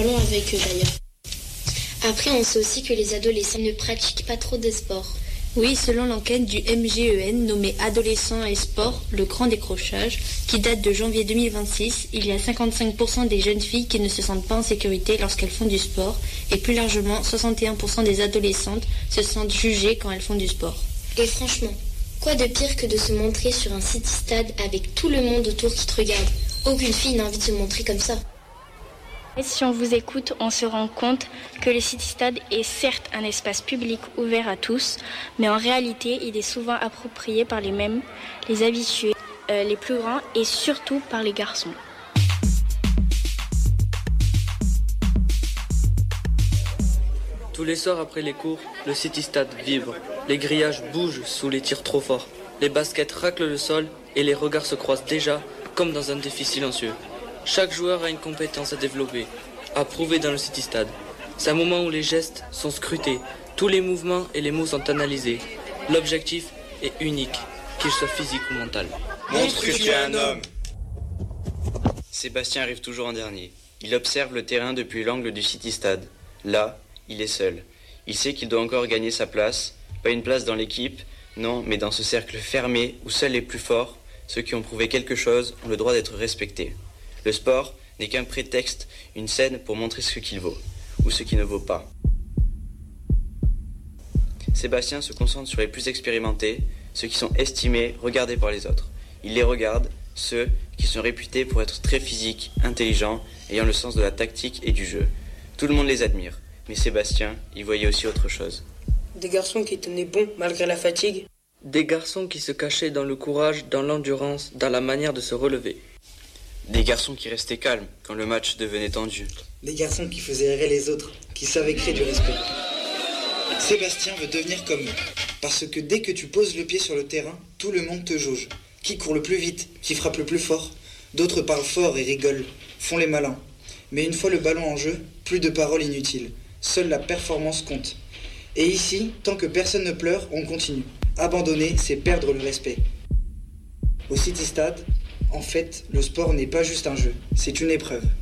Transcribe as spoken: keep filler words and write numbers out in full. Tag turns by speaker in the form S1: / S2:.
S1: Allons avec eux d'ailleurs. Après, on sait aussi que les adolescents ne pratiquent pas trop de sport.
S2: Oui, selon l'enquête du M G E N nommée Adolescents et Sport, le grand décrochage, qui date de janvier deux mille vingt-six, il y a cinquante-cinq pour cent des jeunes filles qui ne se sentent pas en sécurité lorsqu'elles font du sport, et plus largement, soixante et un pour cent des adolescentes se sentent jugées quand elles font du sport.
S1: Et franchement, quoi de pire que de se montrer sur un city-stade avec tout le monde autour qui te regarde? Aucune fille n'a envie de se montrer comme ça.
S3: Et si on vous écoute, on se rend compte que le city-stade est certes un espace public ouvert à tous, mais en réalité, il est souvent approprié par les mêmes, les habitués, euh, les plus grands et surtout par les garçons.
S4: Tous les soirs après les cours, le city-stade vibre. Les grillages bougent sous les tirs trop forts. Les baskets raclent le sol et les regards se croisent déjà comme dans un défi silencieux. Chaque joueur a une compétence à développer, à prouver dans le city-stade. C'est un moment où les gestes sont scrutés, tous les mouvements et les mots sont analysés. L'objectif est unique, qu'il soit physique ou mental.
S5: Montre que tu es un homme. Sébastien arrive toujours en dernier. Il observe le terrain depuis l'angle du city-stade. Là, il est seul. Il sait qu'il doit encore gagner sa place. Pas une place dans l'équipe, non, mais dans ce cercle fermé où seuls les plus forts, ceux qui ont prouvé quelque chose, ont le droit d'être respectés. Le sport n'est qu'un prétexte, une scène pour montrer ce qu'il vaut, ou ce qui ne vaut pas. Sébastien se concentre sur les plus expérimentés, ceux qui sont estimés, regardés par les autres. Il les regarde, ceux qui sont réputés pour être très physiques, intelligents, ayant le sens de la tactique et du jeu. Tout le monde les admire, mais Sébastien y voyait aussi autre chose.
S6: Des garçons qui tenaient bon malgré la fatigue.
S4: Des garçons qui se cachaient dans le courage, dans l'endurance, dans la manière de se relever.
S5: Des garçons qui restaient calmes quand le match devenait tendu.
S7: Des garçons qui faisaient errer les autres, qui savaient créer du respect. Sébastien veut devenir comme eux. Parce que dès que tu poses le pied sur le terrain, tout le monde te jauge. Qui court le plus vite, qui frappe le plus fort. D'autres parlent fort et rigolent, font les malins. Mais une fois le ballon en jeu, plus de paroles inutiles. Seule la performance compte. Et ici, tant que personne ne pleure, on continue. Abandonner, c'est perdre le respect. Au City Stade, en fait, le sport n'est pas juste un jeu, c'est une épreuve.